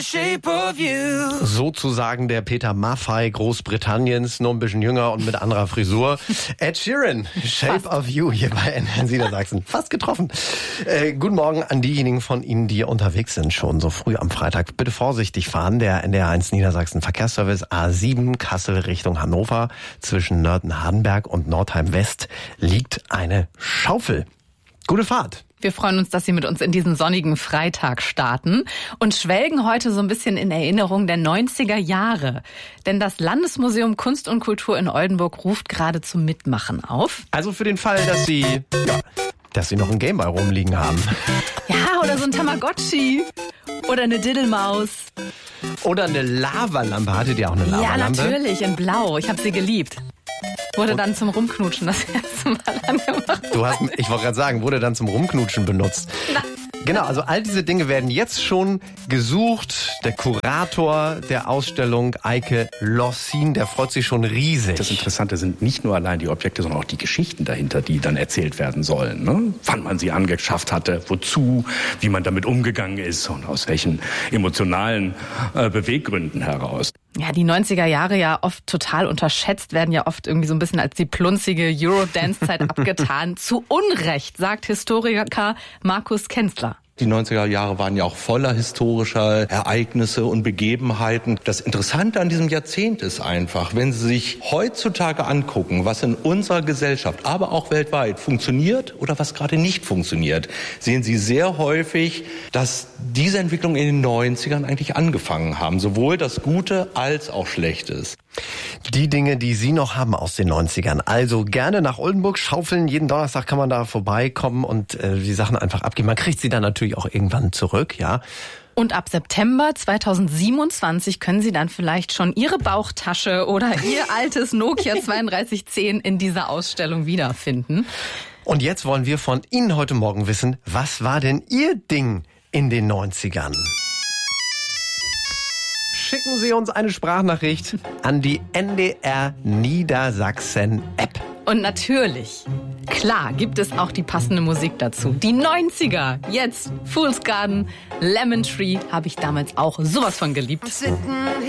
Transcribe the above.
Sozusagen der Peter Maffay Großbritanniens, nur ein bisschen jünger und mit anderer Frisur. Ed Sheeran, Shape of You hier bei NDR Niedersachsen. Fast getroffen. Guten Morgen an diejenigen von Ihnen, die unterwegs sind schon so früh am Freitag. Bitte vorsichtig fahren. Der NDR 1 Niedersachsen Verkehrsservice A7 Kassel Richtung Hannover. Zwischen Nörten-Hardenberg und Nordheim West liegt eine Schaufel. Gute Fahrt. Wir freuen uns, dass Sie mit uns in diesen sonnigen Freitag starten und schwelgen heute so ein bisschen in Erinnerung der 90er Jahre. Denn das Landesmuseum Kunst und Kultur in Oldenburg ruft gerade zum Mitmachen auf. Also für den Fall, dass Sie noch einen Gameboy rumliegen haben. Ja, oder so ein Tamagotchi. Oder eine Diddelmaus. Oder eine Lavalampe. Hattet ihr auch eine Lavalampe? Ja, natürlich, in Blau. Ich habe sie geliebt. Wurde dann zum Rumknutschen das erste Mal angemacht. Ich wollte gerade sagen, wurde dann zum Rumknutschen benutzt. Na. Genau, also all diese Dinge werden jetzt schon gesucht. Der Kurator der Ausstellung, Eike Lossin, der freut sich schon riesig. Das Interessante sind nicht nur allein die Objekte, sondern auch die Geschichten dahinter, die dann erzählt werden sollen. Ne? Wann man sie angeschafft hatte, wozu, wie man damit umgegangen ist und aus welchen emotionalen Beweggründen heraus. Ja, die 90er Jahre ja oft total unterschätzt, werden ja oft irgendwie so ein bisschen als die plunzige Eurodance-Zeit abgetan. Zu Unrecht, sagt Historiker Markus Kenzler. Die 90er Jahre waren ja auch voller historischer Ereignisse und Begebenheiten. Das Interessante an diesem Jahrzehnt ist einfach, wenn Sie sich heutzutage angucken, was in unserer Gesellschaft, aber auch weltweit funktioniert oder was gerade nicht funktioniert, sehen Sie sehr häufig, dass diese Entwicklung in den 90ern eigentlich angefangen haben. Sowohl das Gute als auch Schlechtes. Die Dinge, die Sie noch haben aus den 90ern. Also gerne nach Oldenburg schaufeln. Jeden Donnerstag kann man da vorbeikommen und die Sachen einfach abgeben. Man kriegt sie dann natürlich auch irgendwann zurück, ja. Und ab September 2027 können Sie dann vielleicht schon Ihre Bauchtasche oder Ihr altes Nokia 3210 in dieser Ausstellung wiederfinden. Und jetzt wollen wir von Ihnen heute Morgen wissen, was war denn Ihr Ding in den 90ern? Schicken Sie uns eine Sprachnachricht an die NDR Niedersachsen App. Und natürlich, klar, gibt es auch die passende Musik dazu. Die 90er, jetzt Fool's Garden, Lemon Tree, habe ich damals auch sowas von geliebt.